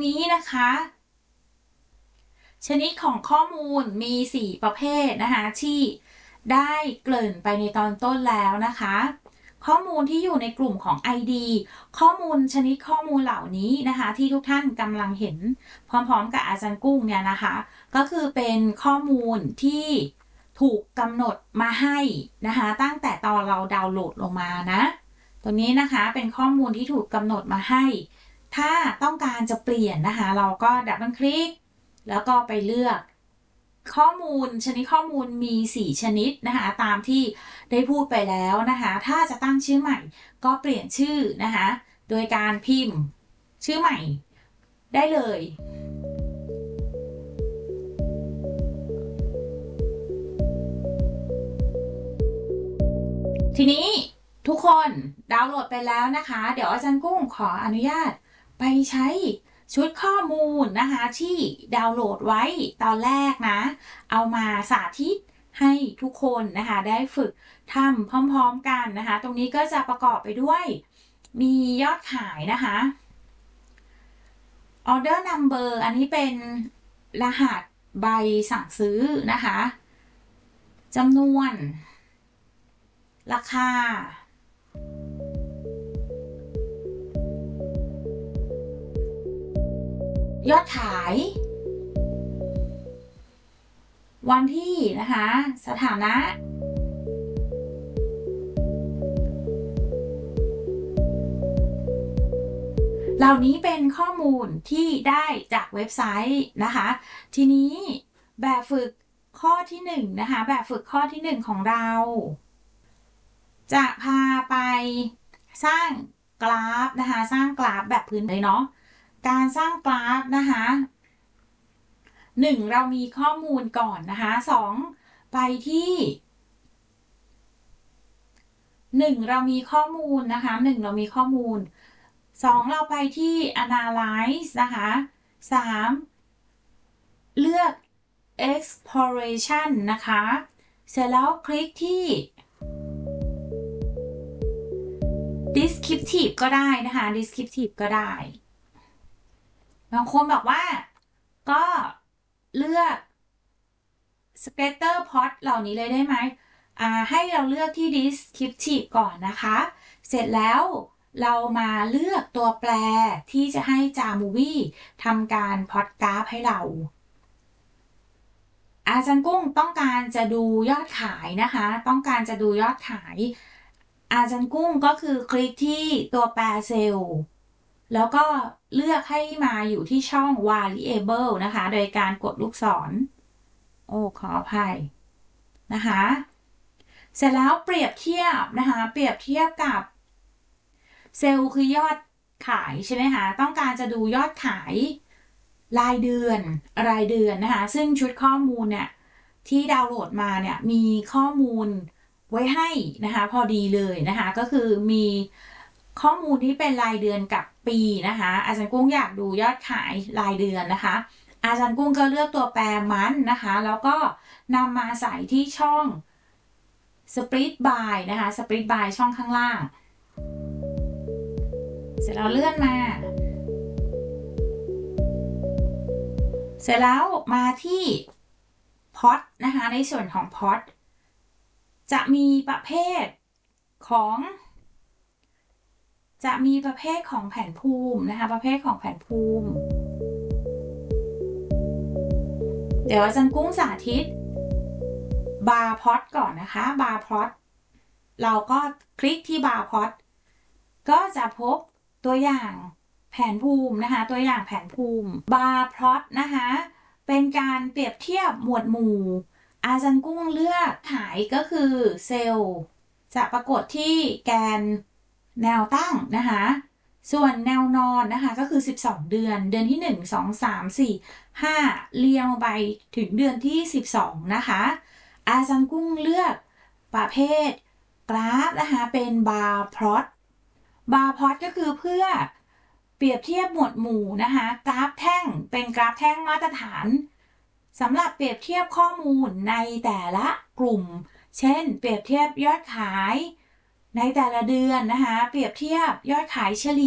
นี้นะคะชนิดของข้อมูลมี4ประเภทนะคะที่ได้เกริ่นไปในตอนต้นแล้วนะคะข้อมูลที่อยู่ในกลุ่มของ ID ข้อมูลชนิดข้อมูลเหล่านี้นะคะที่ทุกท่านกำลังเห็นพร้อมๆกับอาจารย์กุ้งเนี่ยนะคะก็คือเป็นข้อมูลที่ถูกกำหนดมาให้นะคะตั้งแต่ตอนเราดาวน์โหลดลงมานะตัวนี้นะคะเป็นข้อมูลที่ถูกกำหนดมาให้ถ้าต้องการจะเปลี่ยนนะคะเราก็ดับเบิลคลิกแล้วก็ไปเลือกข้อมูลชนิดข้อมูลมี4ชนิดนะคะตามที่ได้พูดไปแล้วนะคะถ้าจะตั้งชื่อใหม่ก็เปลี่ยนชื่อนะคะโดยการพิมพ์ชื่อใหม่ได้เลยทีนี้ทุกคนดาวน์โหลดไปแล้วนะคะเดี๋ยวอาจารย์กุ้งขออนุญาตไปใช้ชุดข้อมูลนะคะที่ดาวน์โหลดไว้ตอนแรกนะเอามาสาธิตให้ทุกคนนะคะได้ฝึกทำพร้อมๆกันนะคะตรงนี้ก็จะประกอบไปด้วยมียอดขายนะคะ order number อันนี้เป็นรหัสใบสั่งซื้อนะคะจำนวนราคายอดขายวันที่นะคะสถานะเหล่านี้เป็นข้อมูลที่ได้จากเว็บไซต์นะคะทีนี้แบบฝึกข้อที่1นะคะแบบฝึกข้อที่1ของเราจะพาไปสร้างกราฟนะคะสร้างกราฟแบบพื้นเลยเนาะการสร้างกราฟนะคะ1เรามีข้อมูลก่อนนะคะ2ไปที่1เรามีข้อมูลนะคะ1เรามีข้อมูล2เราไปที่ analyze นะคะ3เลือก exploration นะคะเสร็จแล้วคลิกที่ descriptive ก็ได้นะคะ descriptive ก็ได้บางคนบอกว่าก็เลือก scatter plot เหล่านี้เลยได้ไหมให้เราเลือกที่ descriptive ก่อนนะคะเสร็จแล้วเรามาเลือกตัวแปรที่จะให้Jamoviทำการพล็อตกราฟให้เราอาจารย์กุ้งต้องการจะดูยอดขายนะคะต้องการจะดูยอดขายอาจารย์กุ้งก็คือคลิกที่ตัวแปรเซลล์แล้วก็เลือกให้มาอยู่ที่ช่อง variable นะคะโดยการกดลูกศรขออภัยนะคะเสร็จแล้วเปรียบเทียบนะคะเปรียบเทียบกับเซลล์คือยอดขายใช่ไหมคะต้องการจะดูยอดขายรายเดือนนะคะซึ่งชุดข้อมูลเนี่ยที่ดาวน์โหลดมาเนี่ยมีข้อมูลไว้ให้นะคะพอดีเลยนะคะก็คือมีข้อมูลที่เป็นรายเดือนกับปีนะคะอาจารย์กุ้งอยากดูยอดขายรายเดือนนะคะอาจารย์กุ้งก็เลือกตัวแปรมันนะคะแล้วก็นำมาใส่ที่ช่อง split by นะคะ split by ช่องข้างล่างเสร็จแล้วเลื่อนมาเสร็จแล้วมาที่พอตนะคะในส่วนของพอตจะมีประเภทของแผนภูมินะคะประเภทของแผนภูมิเดี๋ยวอาจารย์กุ้งสาธิตบาร์พอตก่อนนะคะบาร์พอตเราก็คลิกที่บาร์พอตก็จะพบตัวอย่างแผนภูมินะคะตัวอย่างแผนภูมิบาร์พอตนะคะเป็นการเปรียบเทียบหมวดหมู่อาจารย์กุ้งเลือกขายก็คือเซลล์จะปรากฏที่แกนแนวตั้งนะคะส่วนแนวนอนนะคะก็คือ12เดือนที่1 2 3 4 5เรียงไปถึงเดือนที่12นะคะอาจารย์กุ้งเลือกประเภทกราฟนะคะเป็นบาร์พอตก็คือเพื่อเปรียบเทียบหมวดหมู่นะคะกราฟแท่งเป็นกราฟแท่งมาตรฐานสำหรับเปรียบเทียบข้อมูลในแต่ละกลุ่มเช่นเปรียบเทียบยอดขายในแต่ละเดือนนะคะเปรียบเทียบยอดขายเฉลี่ย